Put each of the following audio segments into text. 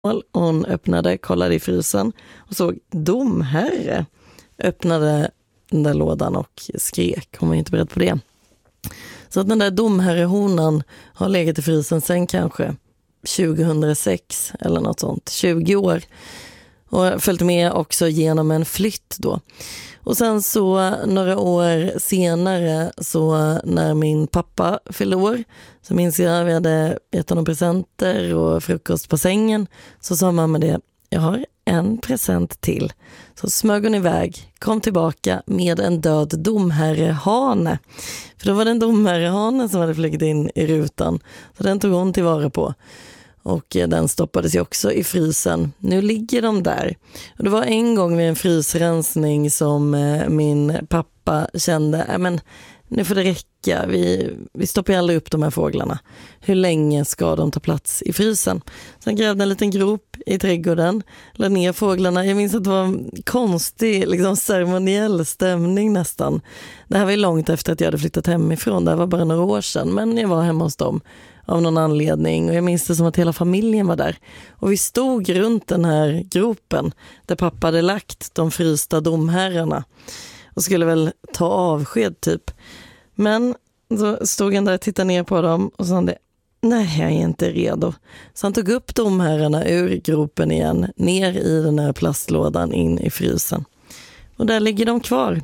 Hon öppnade, kollade i frysen och såg domherre. Öppnade den där lådan och skrek. Hon var inte beredd på det. Så att den där domherrehonan har legat i frysen sen kanske 2006 eller något sånt. 20 år. Och följt med också genom en flytt då. Och sen så några år senare så när min pappa fyllde år så minns jag vi hade gett honom presenter och frukost på sängen. Så sa mamma det, jag har en present till. Så smög hon iväg, kom tillbaka med en död domherrehane. För då var det en domherrehane som hade flugit in i rutan. Så den tog hon tillvara på. Och den stoppades ju också i frysen. Nu ligger de där. Och det var en gång vid en frysrensning som min pappa kände, men nu får det räcka. Vi stoppar aldrig upp de här fåglarna. Hur länge ska de ta plats i frysen? Sen grävde en liten grop i trädgården. Lade ner fåglarna. Jag minns att det var en konstig ceremoniell stämning nästan. Det här var ju långt efter att jag hade flyttat hemifrån. Det här var bara några år sedan. Men jag var hemma hos dem av någon anledning. Och jag minns det som att hela familjen var där. Och vi stod runt den här gropen där pappa hade lagt de frysta domherrarna. Och skulle väl ta avsked typ. Men så stod han där och tittade ner på dem och sa nej, jag är inte redo. Så han tog upp domherrarna ur gropen igen, ner i den här plastlådan in i frysen. Och där ligger de kvar.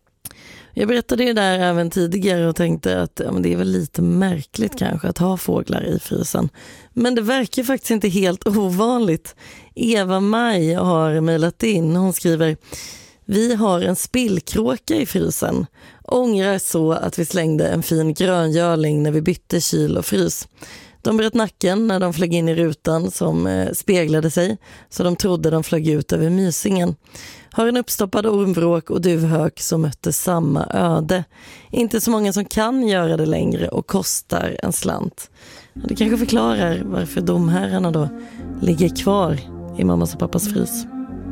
Jag berättade ju där även tidigare och tänkte att men det är väl lite märkligt kanske att ha fåglar i frysen. Men det verkar faktiskt inte helt ovanligt. Eva-Maj har mejlat in. Hon skriver: vi har en spillkråka i frysen. Ångrar så att vi slängde en fin gröngörling när vi bytte kyl och frys. De bröt nacken när de flög in i rutan som speglade sig, så de trodde de flög ut över mysingen. Har en uppstoppad ormvråk och duvhök som mötte samma öde. Inte så många som kan göra det längre och kostar en slant. Det kanske förklarar varför domherrarna då ligger kvar i mammas och pappas frys.